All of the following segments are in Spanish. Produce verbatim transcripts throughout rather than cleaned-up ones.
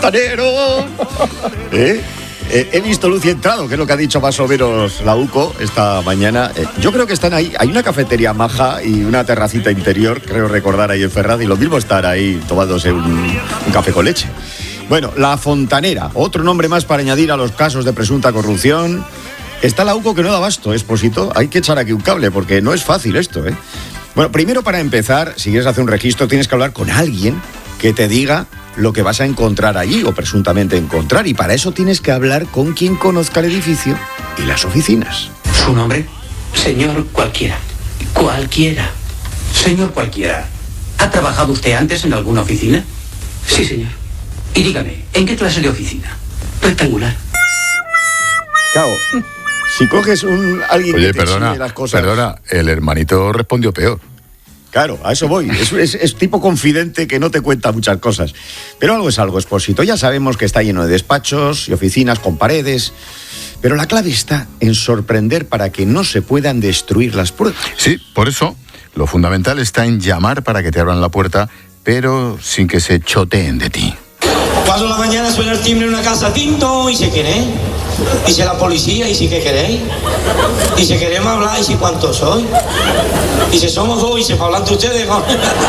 fontanero. ¿Eh? Eh, he visto luz y entrado, que es lo que ha dicho más o menos la U C O esta mañana. Eh, yo creo que están ahí. Hay una cafetería maja y una terracita interior, creo recordar, ahí en Ferraz, y lo mismo estar ahí tomándose un, un café con leche. Bueno, la fontanera, otro nombre más para añadir a los casos de presunta corrupción. Está la U C O que no da abasto, Expósito. Hay que echar aquí un cable porque no es fácil esto, ¿eh? Bueno, primero para empezar, si quieres hacer un registro, tienes que hablar con alguien que te diga lo que vas a encontrar allí o presuntamente encontrar, y para eso tienes que hablar con quien conozca el edificio y las oficinas. ¿Su nombre? Señor cualquiera. Cualquiera. Señor cualquiera. ¿Ha trabajado usted antes en alguna oficina? Sí, señor. Y dígame, ¿en qué clase de oficina? Rectangular. Claro, si coges un alguien Oye, que te perdona, enseñe las cosas... perdona, el hermanito respondió peor. Claro, a eso voy. Es, es, es tipo confidente que no te cuenta muchas cosas. Pero algo es algo, Expósito. Ya sabemos que está lleno de despachos y oficinas con paredes. Pero la clave está en sorprender para que no se puedan destruir las pruebas. Sí, por eso lo fundamental está en llamar para que te abran la puerta, pero sin que se choteen de ti. Paso la mañana, suena el timbre en una casa, tinto, y si queréis. Dice la policía, y si que queréis. Dice, queremos hablar, y si cuántos sois. Dice, somos dos, y se para hablar de ustedes. A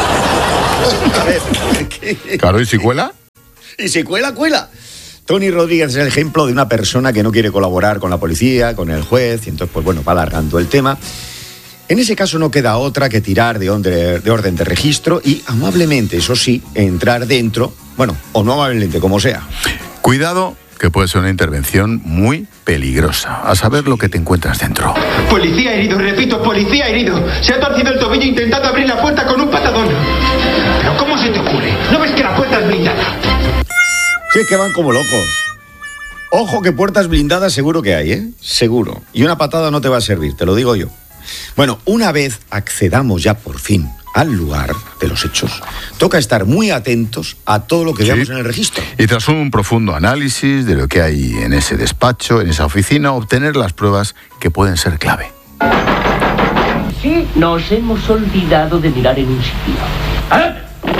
ver, ¿qué? Claro, ¿y si cuela? Y si cuela, cuela. Tony Rodríguez es el ejemplo de una persona que no quiere colaborar con la policía, con el juez, y entonces, pues bueno, va alargando el tema. En ese caso no queda otra que tirar de orden, de orden de registro y amablemente, eso sí, entrar dentro, bueno, o no amablemente, como sea. Cuidado, que puede ser una intervención muy peligrosa. A saber lo que te encuentras dentro. Policía herido, repito, policía herido. Se ha torcido el tobillo intentando abrir la puerta con un patadón. ¿Pero cómo se te ocurre? ¿No ves que la puerta es blindada? Sí, es que van como locos. Ojo que puertas blindadas seguro que hay, ¿eh? Seguro. Y una patada no te va a servir, te lo digo yo. Bueno, una vez accedamos ya por fin al lugar de los hechos, toca estar muy atentos a todo lo que veamos sí. en el registro. Y tras un profundo análisis de lo que hay en ese despacho, en esa oficina, obtener las pruebas que pueden ser clave. Sí, nos hemos olvidado de mirar en un sitio. ¿Ah?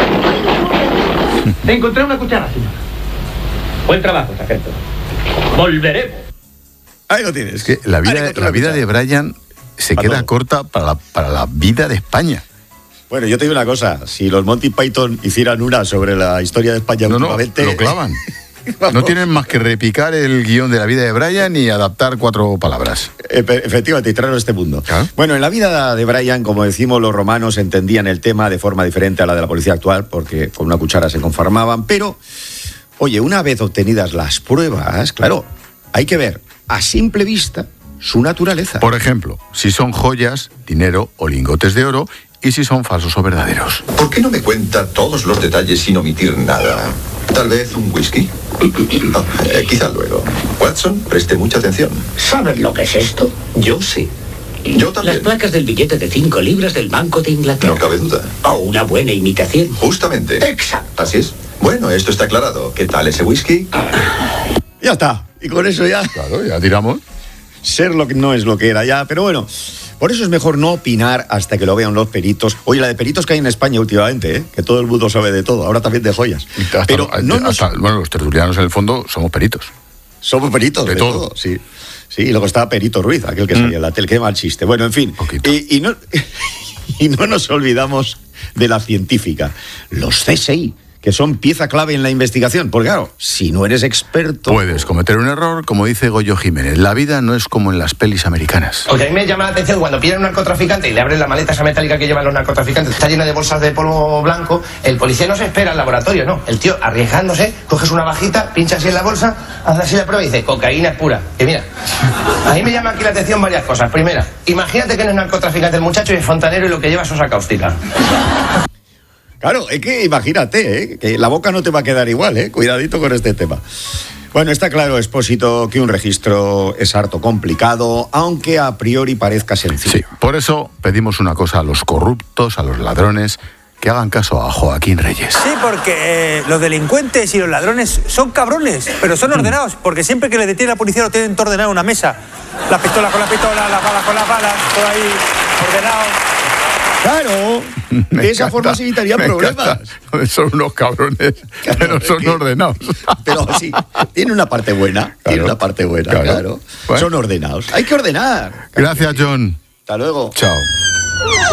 Encontré una cuchara, señor. Buen trabajo, sargento. Volveremos. Ahí lo tienes. Es que la vida, la vida de Brian se queda todo. corta para la, para la vida de España. Bueno, yo te digo una cosa, si los Monty Python hicieran una sobre la historia de España no, últimamente... No, lo clavan. No tienen más que repicar el guión de la vida de Brian y adaptar cuatro palabras. Efectivamente, y traerlo a este mundo. ¿Ah? Bueno, en la vida de Brian, como decimos, los romanos entendían el tema de forma diferente a la de la policía actual, porque con una cuchara se conformaban, pero, oye, una vez obtenidas las pruebas, claro, hay que ver a simple vista su naturaleza. Por ejemplo, si son joyas, dinero o lingotes de oro, y si son falsos o verdaderos. ¿Por qué no me cuenta todos los detalles sin omitir nada? Tal vez un whisky. Oh, eh, quizá luego. Watson, preste mucha atención. ¿Sabes lo que es esto? Yo sí. Yo también. Las placas del billete de cinco libras del Banco de Inglaterra. No cabe duda. O una buena imitación. Justamente. Exacto. Así es. Bueno, esto está aclarado. ¿Qué tal ese whisky? Ya está. Y con eso ya... Claro, ya tiramos. Sherlock no es lo que era ya, pero bueno... Por eso es mejor no opinar hasta que lo vean los peritos. Oye, la de peritos que hay en España últimamente, ¿eh? Que todo el mundo sabe de todo, ahora también de joyas. Hasta, Pero hasta, no nos... hasta, bueno, los tertulianos en el fondo somos peritos. Somos peritos de, de todo. todo. Sí. Sí, y luego estaba Perito Ruiz, aquel que mm. salía en la tele, qué mal chiste. Bueno, en fin. Y, y, no, y no nos olvidamos de la científica, los C S I, que son pieza clave en la investigación. Porque claro, si no eres experto... Puedes cometer un error, como dice Goyo Jiménez. La vida no es como en las pelis americanas. Porque a mí me llama la atención cuando pillan un narcotraficante y le abren la maleta esa metálica que llevan los narcotraficantes, está llena de bolsas de polvo blanco, el policía no se espera al laboratorio, no. El tío, arriesgándose, coges una bajita, pincha así en la bolsa, hace así la prueba y dice, cocaína pura. Que mira, a mí me llama aquí la atención varias cosas. Primera, imagínate que no es narcotraficante el muchacho y es fontanero y lo que lleva es sosa cáustica. Claro, es que imagínate, ¿eh? Que la boca no te va a quedar igual, ¿eh? Cuidadito con este tema. Bueno, está claro, Expósito, que un registro es harto complicado, aunque a priori parezca sencillo. Sí, por eso pedimos una cosa a los corruptos, a los ladrones, que hagan caso a Joaquín Reyes. Sí, porque eh, los delincuentes y los ladrones son cabrones, pero son ordenados, porque siempre que le detiene la policía lo tienen todo ordenado en una mesa. La pistola con la pistola, las balas con las balas, todo ahí ordenado. Claro, de esa forma se evitarían problemas. Encanta. Son unos cabrones, claro, pero son es que, ordenados. Pero sí, tiene una parte buena, claro, tiene una parte buena, claro. claro. Bueno. Son ordenados. Hay que ordenar. Gracias, John. Hasta luego. Chao.